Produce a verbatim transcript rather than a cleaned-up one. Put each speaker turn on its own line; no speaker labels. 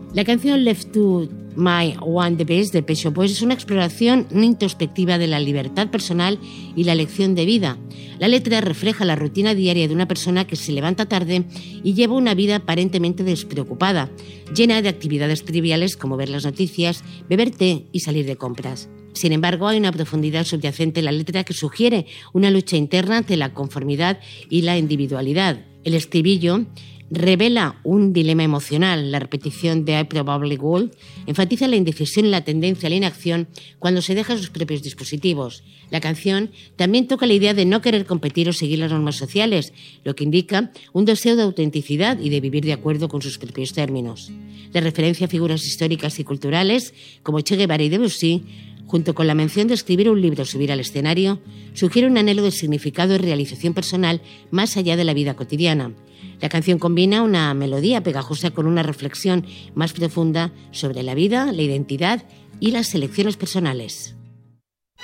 La canción Left to My One the Best de Pet Shop Boys es una exploración introspectiva de la libertad personal y la lección de vida. La letra refleja la rutina diaria de una persona que se levanta tarde y lleva una vida aparentemente despreocupada, llena de actividades triviales como ver las noticias, beber té y salir de compras. Sin embargo, hay una profundidad subyacente en la letra que sugiere una lucha interna ante la conformidad y la individualidad. El estribillo revela un dilema emocional. La repetición de I Probably Would enfatiza la indecisión y la tendencia a la inacción cuando se deja sus propios dispositivos. La canción también toca la idea de no querer competir o seguir las normas sociales, lo que indica un deseo de autenticidad y de vivir de acuerdo con sus propios términos. La referencia a figuras históricas y culturales como Che Guevara y Debussy, junto con la mención de escribir un libro o subir al escenario, sugiere un anhelo de significado y realización personal más allá de la vida cotidiana. La canción combina una melodía pegajosa con una reflexión más profunda sobre la vida, la identidad y las elecciones personales.